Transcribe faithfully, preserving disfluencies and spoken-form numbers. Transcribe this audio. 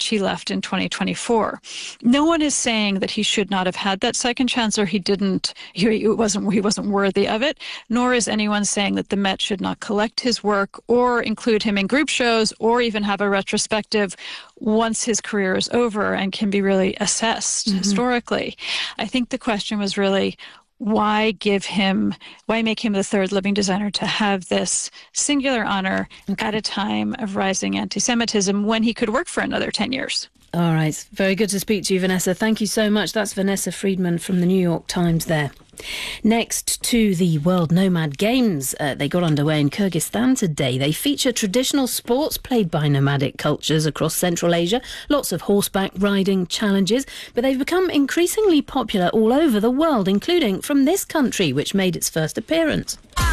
he left in twenty twenty-four. No one is saying that he should not have had that second chance or he didn't, he, it wasn't, he wasn't worthy of it, nor is anyone saying that the Met should not collect his work or include him in group shows or even have a retrospective once his career is over and can be really assessed mm-hmm. historically. I think the question was really, why give him, why make him the third living designer to have this singular honor okay. at a time of rising anti-Semitism when he could work for another ten years? All right. Very good to speak to you, Vanessa. Thank you so much. That's Vanessa Friedman from the New York Times there. Next to the World Nomad Games, uh, they got underway in Kyrgyzstan today. They feature traditional sports played by nomadic cultures across Central Asia, lots of horseback riding challenges, but they've become increasingly popular all over the world, including from this country, which made its first appearance.